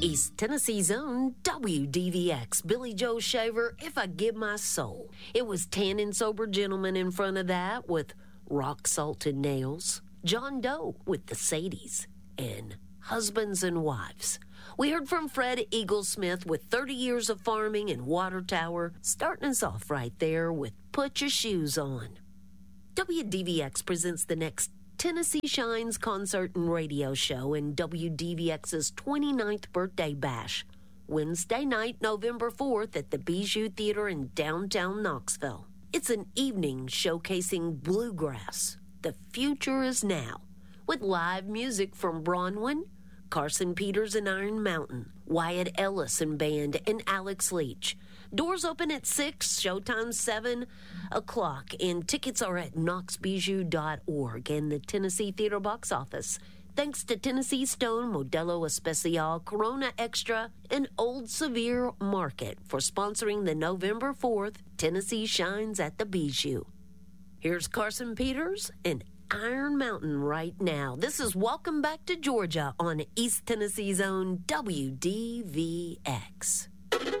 East Tennessee's own WDVX, Billy Joe Shaver, If I Give My Soul. It was Tannin' Sober Gentlemen in front of that with Rock Salt and Nails, John Doe with the Sadies, and Husbands and Wives. We heard from Fred Eaglesmith with 30 years of farming in Water Tower, starting us off right there with Put Your Shoes On. WDVX presents the next Tennessee Shines concert and radio show in WDVX's 29th birthday bash, Wednesday night, November 4th at the Bijou Theater in downtown Knoxville. It's an evening showcasing bluegrass. The future is now, with live music from Bronwyn, Carson Peters and Iron Mountain, Wyatt Ellis and Band, and Alex Leach. Doors open at 6, showtime 7 o'clock, and tickets are at knoxbijou.org and the Tennessee Theater box office. Thanks to Tennessee Stone, Modelo Especial, Corona Extra, and Old Severe Market for sponsoring the November 4th Tennessee Shines at the Bijou. Here's Carson Peters and Iron Mountain right now. This is Welcome Back to Georgia on East Tennessee's own WDVX.